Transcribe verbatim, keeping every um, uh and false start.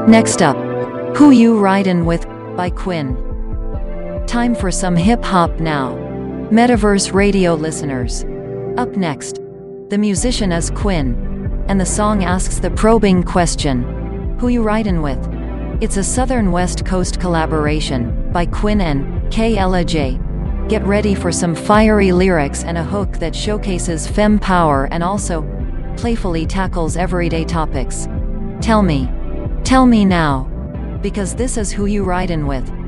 Next up, Who You Ridin' With by Quinn. Time for some hip-hop now. Metaverse Radio listeners. Up next, the musician is Quinn, and the song asks the probing question, Who You Ridin' With? It's a Southern West Coast collaboration by Quinn and K L A J. Get ready for some fiery lyrics and a hook that showcases femme power and also playfully tackles everyday topics. Tell me. Tell me now. Because this is Who You Ridin' With.